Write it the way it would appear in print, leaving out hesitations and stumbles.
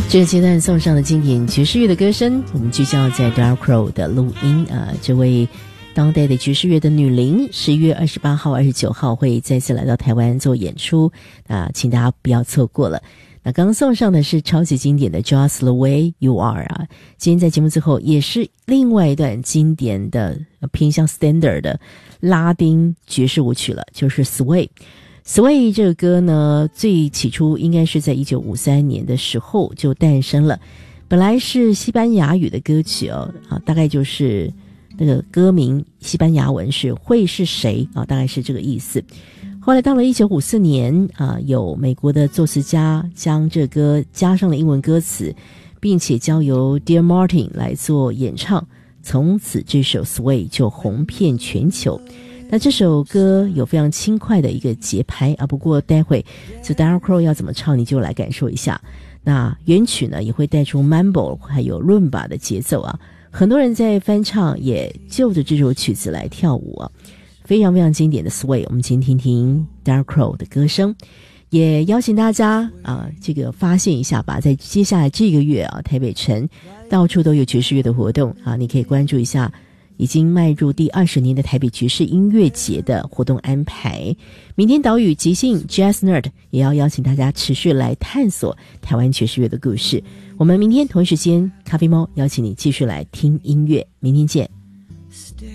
这个阶段送上的经典爵士乐的歌声，我们聚焦在 Darryl Crow 的录音这位当代的爵士乐的女伶11月28号、29号会再次来到台湾做演出请大家不要错过了。那刚刚送上的是超级经典的 Just the Way You Are 今天在节目最后也是另外一段经典的偏向 standard 的拉丁爵士舞曲了，就是 Sway。Sway 这个歌呢，最起初应该是在1953年的时候就诞生了，本来是西班牙语的歌曲大概就是那个歌名西班牙文是会是谁大概是这个意思。后来到了1954年有美国的作词家将这歌加上了英文歌词，并且交由 Dear Martin 来做演唱，从此这首 Sway 就红遍全球。那这首歌有非常轻快的一个节拍不过待会就 Darryl Crow 要怎么唱你就来感受一下。那原曲呢也会带出 Mambo 还有 Rumba 的节奏很多人在翻唱也就着这首曲子来跳舞非常非常经典的 Sway。 我们先听听 Darryl Crow 的歌声，也邀请大家这个发现一下吧，在接下来这个月台北城到处都有爵士乐的活动你可以关注一下已经迈入第20年的台北爵士音乐节的活动安排。明天岛屿即兴 Jazz Nerd 也要邀请大家持续来探索台湾爵士乐的故事。我们明天同一时间咖啡猫邀请你继续来听音乐，明天见。